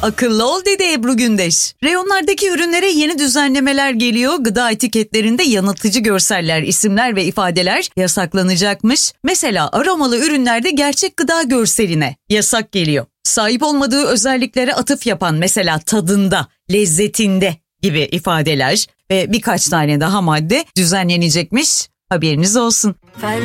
Akıllı ol dedi Ebru Gündeş. Reyonlardaki ürünlere yeni düzenlemeler geliyor. Gıda etiketlerinde yanıltıcı görseller, isimler ve ifadeler yasaklanacakmış. Mesela aromalı ürünlerde gerçek gıda görseline yasak geliyor. Sahip olmadığı özelliklere atıf yapan, mesela tadında, lezzetinde gibi ifadeler ve birkaç tane daha madde düzenlenecekmiş. Haberiniz olsun.